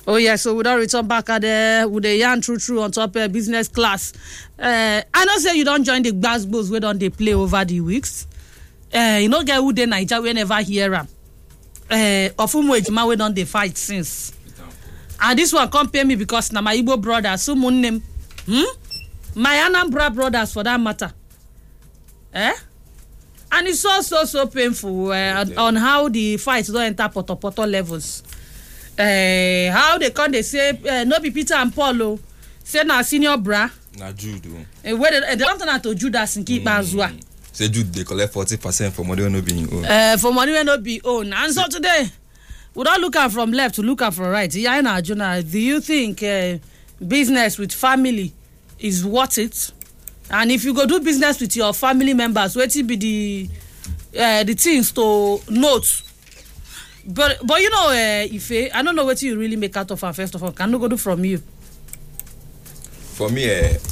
Oh yeah, so we don't return back at there with the yarn true on top business class. I know say you don't join the Gbasgbos we don't they play over the weeks. You know get who they Niger we never hear am. Of whom we don't they fight since. And this one come pay me because na my Igbo brothers, so mon name. My Anambra brothers for that matter. And it's so painful on how the fights don't enter poto levels. How they come they say no be Peter and Paulo say na senior bra na Jude where they don't turn to Judas and keep Bazua say Jude they collect 40% for money when no be own for money when no be own. And so today we don't look at from left to look at from right. Yeah, in Arjuna, do you think business with family is worth it? And if you go do business with your family members, what will be the things to note? But you know, Ife, I don't know what you really make out of her. First of all, can I go do from you? For me,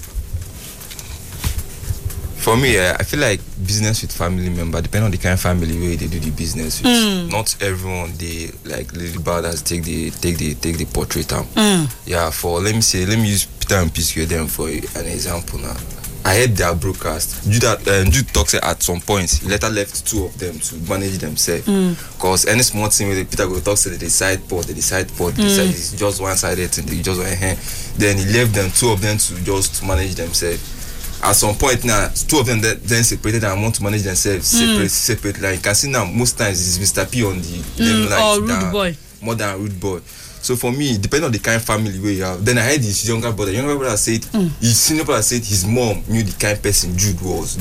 I feel like business with family member depend on the kind of family where they do the business with. Not everyone they like Lady Brothers take the portrait. Yeah, for let me use Peter and P-Square them for an example now. I heard their broadcast. Jude talks at some point. He later left two of them to manage themselves. Because any small thing with Peter go talk to the side port, it's just one-sided thing. They just went here. Then he left them, two of them to just manage themselves. At some point now, two of them then separated and want to manage themselves separately. Like you can see now, most times it's Mr. P on the rude boy. More than rude boy. So for me, depending on the kind of family where you have, then I heard his younger brother said, his senior brother said his mom knew the kind of person Jude was.